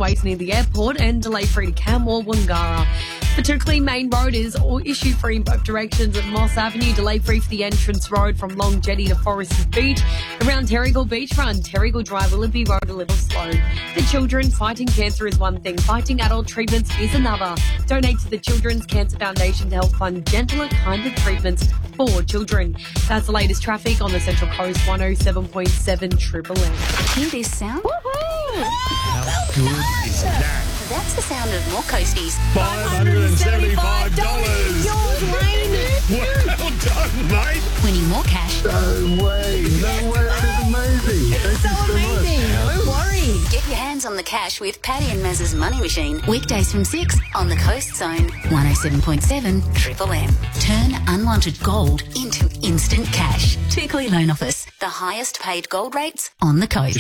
waste near the airport and delay free to Camwell, Wangara. Particularly Main Road is issue free in both directions at Moss Avenue, delay free for the entrance road from Long Jetty to Foresters Beach. Around Terrigal Beachfront, Terrigal Drive, Willoughby Road a little slow. For children, fighting cancer is one thing, fighting adult treatments is another. Donate to the Children's Cancer Foundation to help fund gentler, kinder treatments for children. That's the latest traffic on the Central Coast, 107.7 Triple M. Hear this sound? How good is that? That's the sound of more coasties. $575. Yours, Wayne. Well done, mate. Winning more cash. No way. That's amazing. Thank you so much. Don't worry. Get your hands on the cash with Paddy and Maz's Money Machine. Weekdays from 6 on the Coast Zone, 107.7 Triple M. Turn unwanted gold into instant cash. Tickly Loan Office. The highest paid gold rates on the coast.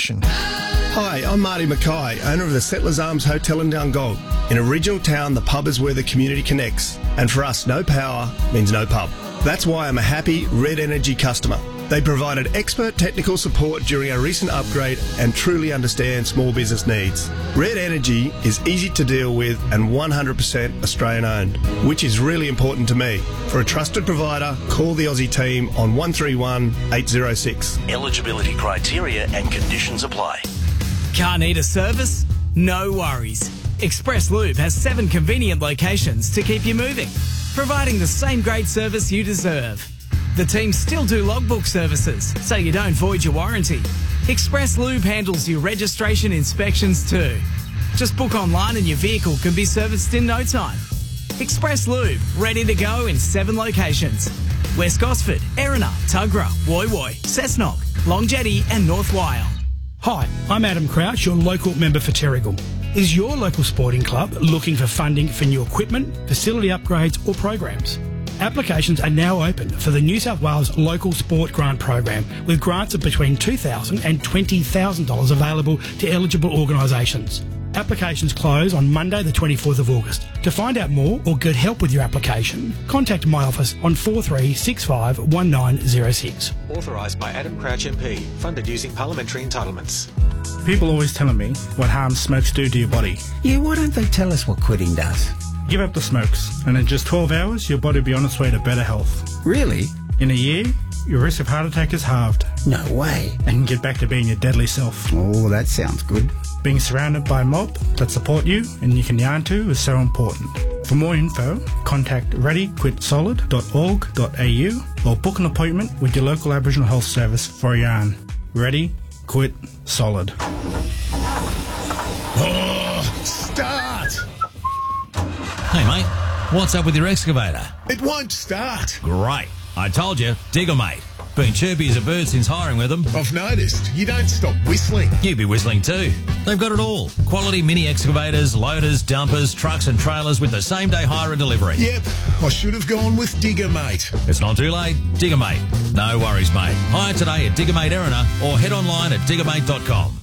Hi, I'm Marty Mackay, owner of the Settlers Arms Hotel in Dungog. In a regional town, the pub is where the community connects. And for us, no power means no pub. That's why I'm a happy Red Energy customer. They provided expert technical support during our recent upgrade and truly understand small business needs. Red Energy is easy to deal with and 100% Australian owned, which is really important to me. For a trusted provider, call the Aussie team on 131 806. Eligibility criteria and conditions apply. Can't need a service? No worries. Express Lube has 7 convenient locations to keep you moving, providing the same great service you deserve. The team still do logbook services, so you don't void your warranty. Express Lube handles your registration inspections too. Just book online and your vehicle can be serviced in no time. Express Lube, ready to go in 7 locations. West Gosford, Erina, Tuggerah, Woy Woy, Cessnock, Long Jetty and North Wyong. Hi, I'm Adam Crouch, your local member for Terrigal. Is your local sporting club looking for funding for new equipment, facility upgrades or programs? Applications are now open for the New South Wales Local Sport Grant Program, with grants of between $2,000 and $20,000 available to eligible organisations. Applications close on Monday the 24th of August. To find out more or get help with your application, contact my office on 4365 1906. Authorised by Adam Crouch MP. Funded using parliamentary entitlements. People always telling me what harm smokes do to your body. Yeah, why don't they tell us what quitting does? Give up the smokes, and in just 12 hours, your body will be on its way to better health. Really? In a year, your risk of heart attack is halved. No way. And get back to being your deadly self. Oh, that sounds good. Being surrounded by a mob that support you and you can yarn to is so important. For more info, contact readyquitsolid.org.au or book an appointment with your local Aboriginal Health Service for a yarn. Ready, quit, solid. Oh, start! Hey mate, what's up with your excavator? It won't start. Great. I told you, Digger Mate. Been chirpy as a bird since hiring with them. I've noticed. You don't stop whistling. You'd be whistling too. They've got it all. Quality mini excavators, loaders, dumpers, trucks and trailers with the same day hire and delivery. Yep, I should have gone with Digger Mate. It's not too late. Digger Mate. No worries, mate. Hire today at Digger Mate Erina or head online at diggermate.com.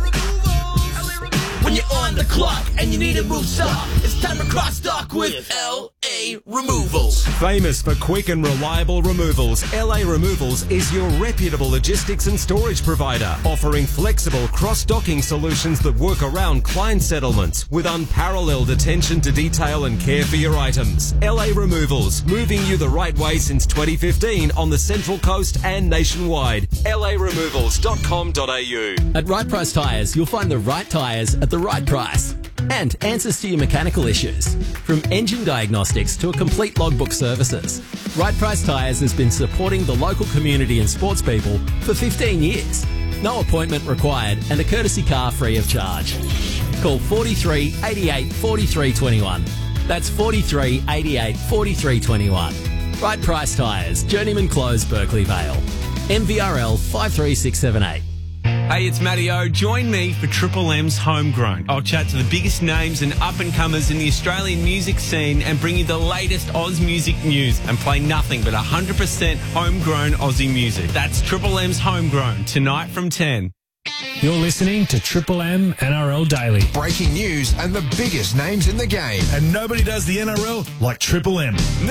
When you're on the clock and you need to move stock, it's time to cross stock with LA Removals. Famous for quick and reliable removals, LA Removals is your reputable logistics and storage provider, offering flexible cross-docking solutions that work around client settlements with unparalleled attention to detail and care for your items. LA Removals, moving you the right way since 2015 on the Central Coast and nationwide. LARemovals.com.au. At Right Price Tyres, you'll find the right tyres at the right price and answers to your mechanical issues. From engine diagnostics to a complete logbook services, Right Price Tyres has been supporting the local community and sports people for 15 years. No appointment required and a courtesy car free of charge. Call 43 88 43 21. That's 43 88 43 21. Right Price Tyres, Journeyman Close, Berkeley Vale. MVRL 53678. Hey, it's Matty O. Join me for Triple M's Homegrown. I'll chat to the biggest names and up-and-comers in the Australian music scene and bring you the latest Oz music news and play nothing but 100% homegrown Aussie music. That's Triple M's Homegrown, tonight from 10. You're listening to Triple M NRL Daily. Breaking news and the biggest names in the game. And nobody does the NRL like Triple M.